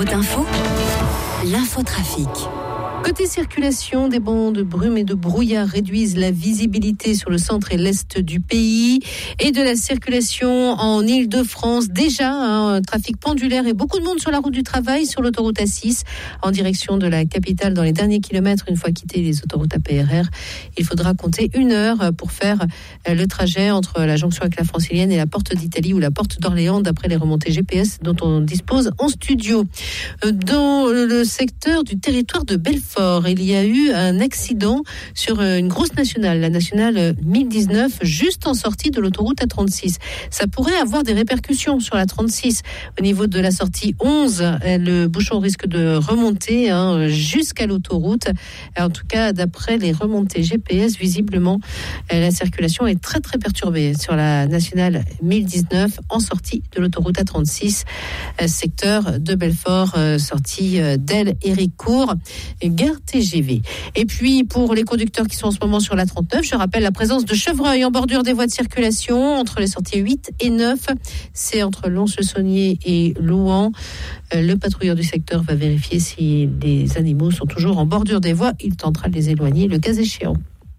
Autoroute Info, l'infotrafic. Côté circulation, des bancs de brume et de brouillard réduisent la visibilité sur le centre et l'est du pays. Et de la circulation en Île-de-France, déjà un trafic pendulaire et beaucoup de monde sur la route du travail, sur l'autoroute A6, en direction de la capitale dans les derniers kilomètres. Une fois quitté les autoroutes APRR, il faudra compter 1 heure pour faire le trajet entre la jonction avec la Francilienne et la porte d'Italie ou la porte d'Orléans, d'après les remontées GPS dont on dispose en studio. Dans le secteur du territoire de Belfort, il y a eu un accident sur une grosse nationale, la nationale 1019, juste en sortie de l'autoroute A36. Ça pourrait avoir des répercussions sur la 36. Au niveau de la sortie 11, le bouchon risque de remonter jusqu'à l'autoroute. En tout cas, d'après les remontées GPS, visiblement, la circulation est très très perturbée sur la nationale 1019 en sortie de l'autoroute A36, secteur de Belfort, sortie d'El Héricourt, gare TGV. Et puis, pour les conducteurs qui sont en ce moment sur la 39, je rappelle la présence de chevreuils en bordure des voies de circulation entre les sorties 8 et 9. C'est entre Lons-le-Saunier et Louhans. Le patrouilleur du secteur va vérifier si les animaux sont toujours en bordure des voies. Il tentera de les éloigner le cas échéant.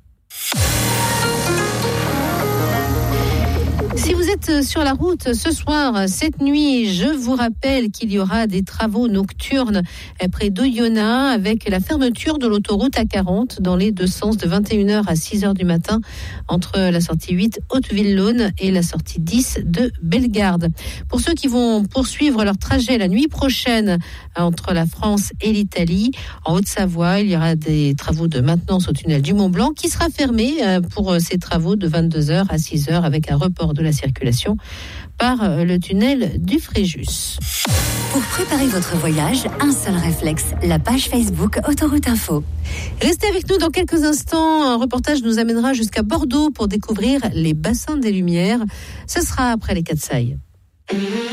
Si vous êtes sur la route ce soir, cette nuit, je vous rappelle qu'il y aura des travaux nocturnes près d'Oyonnax avec la fermeture de l'autoroute A40 dans les deux sens de 21h à 6h du matin entre la sortie 8 Hauteville-Laune et la sortie 10 de Bellegarde. Pour ceux qui vont poursuivre leur trajet la nuit prochaine entre la France et l'Italie, en Haute-Savoie, il y aura des travaux de maintenance au tunnel du Mont-Blanc qui sera fermé pour ces travaux de 22h à 6h avec un report de la circulation par le tunnel du Fréjus. Pour préparer votre voyage, un seul réflexe, la page Facebook Autoroute Info. Restez avec nous dans quelques instants. Un reportage nous amènera jusqu'à Bordeaux pour découvrir les bassins des Lumières. Ce sera après les Quat'Sailles.